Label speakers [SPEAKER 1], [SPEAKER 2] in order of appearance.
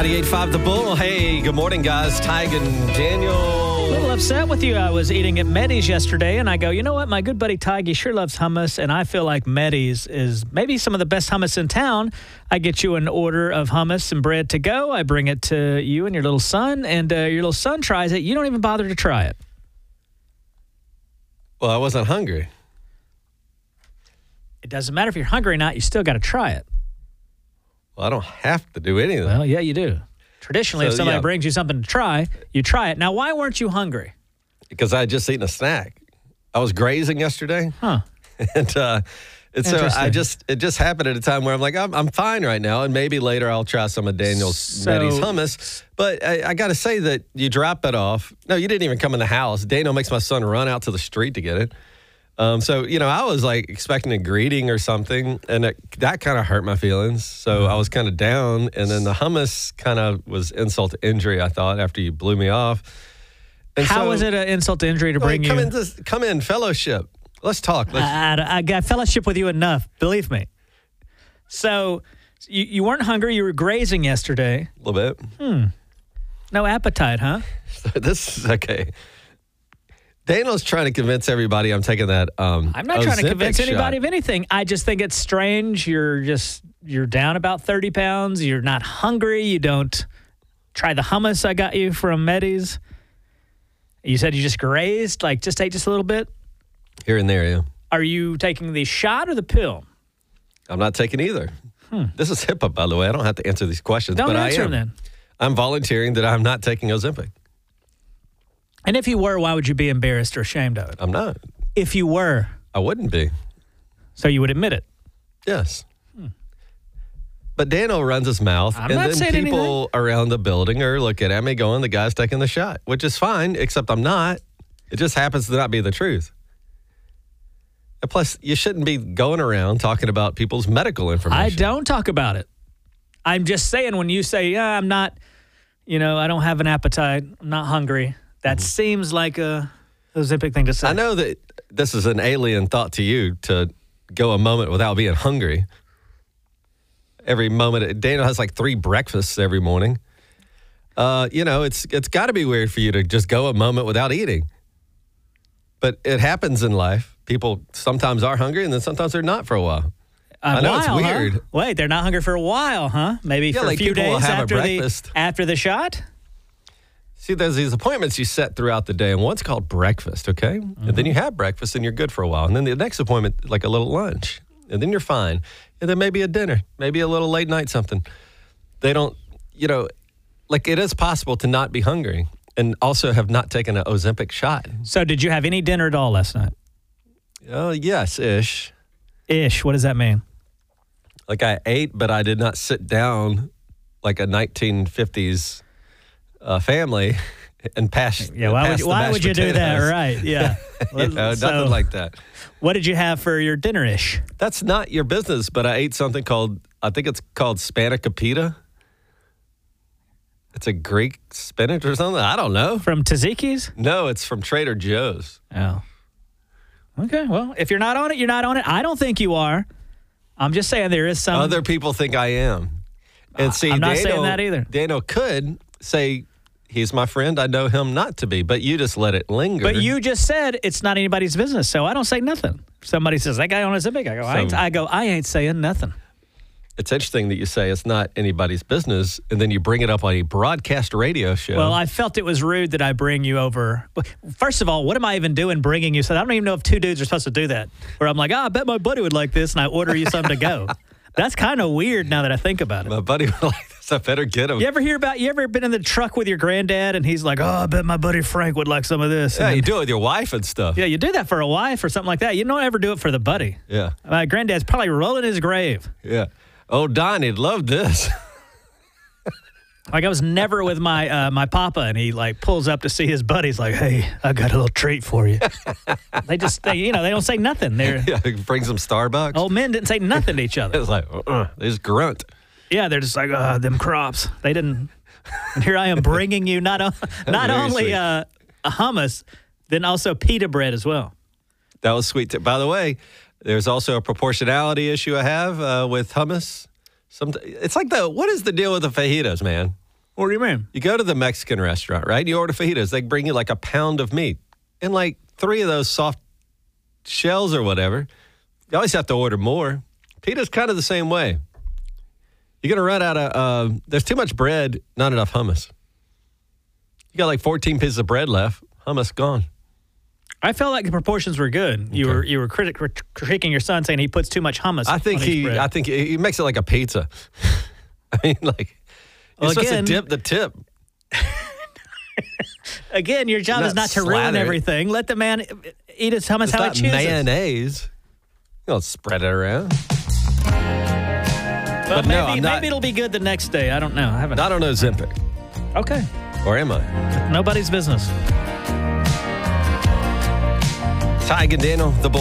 [SPEAKER 1] 98.5 The Bull. Hey, good morning, guys. Tig and Daniel.
[SPEAKER 2] A little upset with you. I was eating at Meddy's yesterday, and I go, you know what? My good buddy Tig, he sure loves hummus, and I feel like Meddy's is maybe some of the best hummus in town. I get you an order of hummus and bread to go. I bring it to you and your little son, and your little son tries it. You don't even bother to try it.
[SPEAKER 1] Well, I wasn't hungry.
[SPEAKER 2] It doesn't matter if you're hungry or not. You still got to try it.
[SPEAKER 1] Well, I don't have to do anything.
[SPEAKER 2] Well, yeah, you do. Traditionally, if somebody brings you something to try, you try it. Now, why weren't you hungry?
[SPEAKER 1] Because I had just eaten a snack. I was grazing yesterday.
[SPEAKER 2] Huh.
[SPEAKER 1] And so it just happened at a time where I'm like, I'm fine right now, and maybe later I'll try some of Daniel's Meddy's hummus. But I got to say that you drop it off. No, you didn't even come in the house. Daniel makes my son run out to the street to get it. So, I was like expecting a greeting or something, and that kind of hurt my feelings. So I was kind of down, and then the hummus kind of was insult to injury, I thought, after you blew me off. And
[SPEAKER 2] How was it an insult to injury to bring you?
[SPEAKER 1] Come in, fellowship. Let's talk.
[SPEAKER 2] I got fellowship with you enough, believe me. So you weren't hungry. You were grazing yesterday.
[SPEAKER 1] A little bit.
[SPEAKER 2] No appetite, huh?
[SPEAKER 1] This is okay. Daniel's trying to convince everybody I'm taking that.
[SPEAKER 2] I'm not trying to convince anybody
[SPEAKER 1] shot.
[SPEAKER 2] of anything. I just think it's strange. You're down about 30 pounds. You're not hungry. You don't try the hummus I got you from Meddy's. You said you just grazed, just ate just a little bit?
[SPEAKER 1] Here and there, yeah.
[SPEAKER 2] Are you taking the shot or the pill?
[SPEAKER 1] I'm not taking either. This is HIPAA, by the way. I don't have to answer these questions.
[SPEAKER 2] Don't
[SPEAKER 1] but
[SPEAKER 2] answer
[SPEAKER 1] I am.
[SPEAKER 2] them then.
[SPEAKER 1] I'm volunteering that I'm not taking Ozempic.
[SPEAKER 2] And if you were, why would you be embarrassed or ashamed of it?
[SPEAKER 1] I'm not.
[SPEAKER 2] If you were.
[SPEAKER 1] I wouldn't be.
[SPEAKER 2] So you would admit it?
[SPEAKER 1] Yes. But Daniel runs his mouth,
[SPEAKER 2] I'm not saying
[SPEAKER 1] then people
[SPEAKER 2] anything.
[SPEAKER 1] around the building are looking at me going, the guy's taking the shot, which is fine, except I'm not. It just happens to not be the truth. And plus, you shouldn't be going around talking about people's medical information.
[SPEAKER 2] I don't talk about it. I'm just saying when you say, I'm not, I don't have an appetite, I'm not hungry, that seems like a Ozempic thing to say.
[SPEAKER 1] I know that this is an alien thought to you to go a moment without being hungry. Every moment, Daniel has 3 breakfasts every morning. It's got to be weird for you to just go a moment without eating. But it happens in life. People sometimes are hungry, and then sometimes they're not for a while. I know it's weird.
[SPEAKER 2] Huh? Wait, they're not hungry for a while, huh? Maybe for a few days after the shot?
[SPEAKER 1] See, there's these appointments you set throughout the day, and one's called breakfast, okay? And then you have breakfast, and you're good for a while. And then the next appointment, like a little lunch, and then you're fine. And then maybe a dinner, maybe a little late night something. They don't, it is possible to not be hungry and also have not taken an Ozempic shot.
[SPEAKER 2] So did you have any dinner at all last night?
[SPEAKER 1] Yes, ish.
[SPEAKER 2] Ish, what does that mean?
[SPEAKER 1] I ate, but I did not sit down like a 1950s family and pass.
[SPEAKER 2] Yeah, why would you do that? Right, yeah.
[SPEAKER 1] Nothing like that.
[SPEAKER 2] What did you have for your dinner-ish?
[SPEAKER 1] That's not your business, but I ate something I think it's called spanakopita. It's a Greek spinach or something. I don't know.
[SPEAKER 2] From Tzatziki's?
[SPEAKER 1] No, it's from Trader Joe's.
[SPEAKER 2] Oh. Okay, well, if you're not on it, you're not on it. I don't think you are. I'm just saying there is some.
[SPEAKER 1] Other people think I am. And see,
[SPEAKER 2] I'm not saying that either.
[SPEAKER 1] Daniel could say, he's my friend. I know him not to be, but you just let it linger.
[SPEAKER 2] But you just said it's not anybody's business, so I don't say nothing. If somebody says, that guy on Ozempic, I ain't saying nothing.
[SPEAKER 1] It's interesting that you say it's not anybody's business, and then you bring it up on a broadcast radio show.
[SPEAKER 2] Well, I felt it was rude that I bring you over. First of all, what am I even doing bringing you? So I don't even know if 2 dudes are supposed to do that. Where I'm like, I bet my buddy would like this, and I order you something to go. That's kind of weird now that I think about it.
[SPEAKER 1] My buddy would like this. I better get him.
[SPEAKER 2] You ever been in the truck with your granddad, and he's like, I bet my buddy Frank would like some of this.
[SPEAKER 1] Yeah, you do it with your wife and stuff.
[SPEAKER 2] Yeah, you do that for a wife or something like that. You don't ever do it for the buddy.
[SPEAKER 1] Yeah.
[SPEAKER 2] My granddad's probably rolling his grave.
[SPEAKER 1] Yeah. Oh, Donnie'd love this.
[SPEAKER 2] I was never with my papa, and he pulls up to see his buddies. Like, hey, I got a little treat for you. they don't say nothing.
[SPEAKER 1] He brings them Starbucks.
[SPEAKER 2] Old men didn't say nothing to each other.
[SPEAKER 1] It's like they just grunt.
[SPEAKER 2] Yeah, they're just like them crops. They didn't. And here I am bringing you not only a hummus, then also pita bread as well.
[SPEAKER 1] That was sweet. By the way, there's also a proportionality issue I have with hummus. It's like what is the deal with the fajitas, man?
[SPEAKER 2] What do you mean?
[SPEAKER 1] You go to the Mexican restaurant, right? You order fajitas. They bring you like a pound of meat and like 3 of those soft shells or whatever. You always have to order more. Pita's kind of the same way. You're going to run out of, there's too much bread, not enough hummus. You got like 14 pieces of bread left. Hummus gone.
[SPEAKER 2] I felt like the proportions were good. You were critiquing your son, saying he puts too much hummus.
[SPEAKER 1] I think he makes it like a pizza. I mean, like you're supposed to dip the tip.
[SPEAKER 2] Again, your job is not to ruin everything. Let the man eat his hummus how he chooses.
[SPEAKER 1] Mayonnaise. You don't spread it around.
[SPEAKER 2] But maybe it'll be good the next day. I don't know. I
[SPEAKER 1] don't know Ozempic.
[SPEAKER 2] Okay.
[SPEAKER 1] Or am I?
[SPEAKER 2] Nobody's business.
[SPEAKER 1] Tig and Daniel, the boy.